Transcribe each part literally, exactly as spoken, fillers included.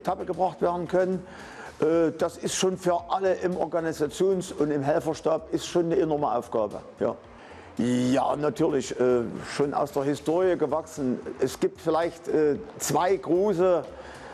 Etappe gebracht werden können. Das ist schon für alle im Organisations- und im Helferstab ist schon eine enorme Aufgabe. Ja, ja natürlich, schon aus der Historie gewachsen. Es gibt vielleicht zwei große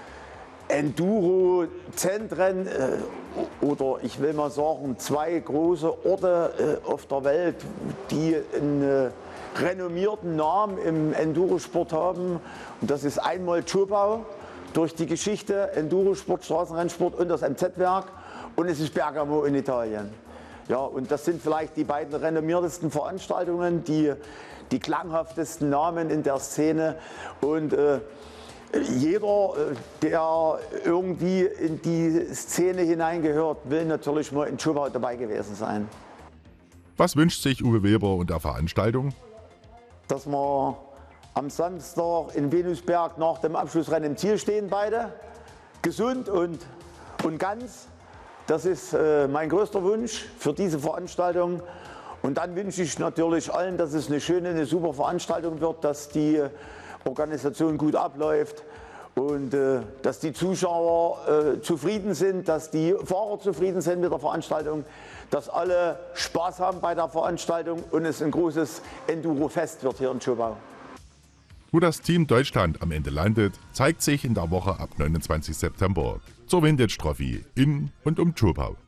Enduro-Zentren oder ich will mal sagen zwei große Orte auf der Welt, die einen renommierten Namen im Endurosport haben. Und das ist einmal Zschopau durch die Geschichte, Endurosport, Straßenrennsport und das M Z-Werk, und es ist Bergamo in Italien. Ja, und das sind vielleicht die beiden renommiertesten Veranstaltungen, die, die klanghaftesten Namen in der Szene. Und äh, jeder, der irgendwie in die Szene hineingehört, will natürlich mal in Zschopau dabei gewesen sein. Was wünscht sich Uwe Weber und der Veranstaltung? Dass wir am Samstag in Venusberg nach dem Abschlussrennen im Ziel stehen, beide gesund und, und ganz. Das ist äh, mein größter Wunsch für diese Veranstaltung. Und dann wünsche ich natürlich allen, dass es eine schöne, eine super Veranstaltung wird, dass die Organisation gut abläuft und äh, dass die Zuschauer äh, zufrieden sind, dass die Fahrer zufrieden sind mit der Veranstaltung, dass alle Spaß haben bei der Veranstaltung und es ein großes Enduro-Fest wird hier in Zschopau. Wo das Team Deutschland am Ende landet, zeigt sich in der Woche ab neunundzwanzigsten September zur Vintage Trophy in und um Zschopau.